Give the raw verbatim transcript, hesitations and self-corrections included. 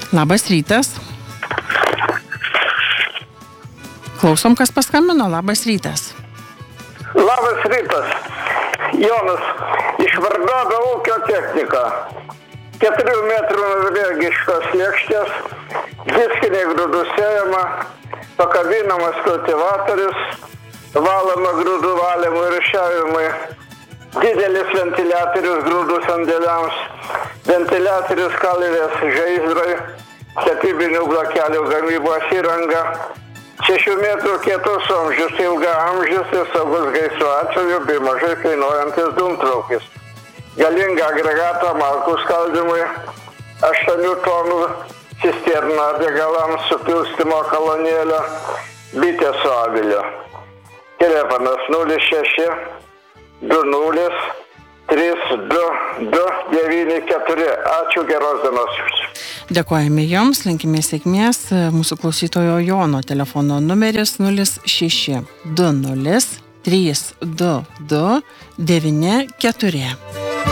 Labas rytas. Klausom, kas paskambino. Labas rytas. Labas rytas. Jonas iš Vardado ūkio technika. Keturių metrų norvegiškos lėkštės, diskiniai grūdų sėjama, pakabinamas kultivatorius, valoma grūdų valymui ir rūšiavimui, didelis ventiliatorius grūdų sandėliams, ventiliatorius kalvės žaizdrai, statybinių blokelių gamybos įranga, šešių metrų kietus amžius, ilga amžius ir saugus gaisro atveju bei mažai kainuojantis dūmtraukis. Galinga agregatą malkų skaldymui, aštuonių tonų cisterna degalams su pilstymo kolonėlė, bitė su aviliu. Telefonas nulis šeši du nulis trys du du devyni keturi. Ačiū, geros dienos. Dėkojame jums, linkime sėkmės. Mūsų klausytojo Jono telefono numeris nulis šeši du nulis trys du du devyni keturi.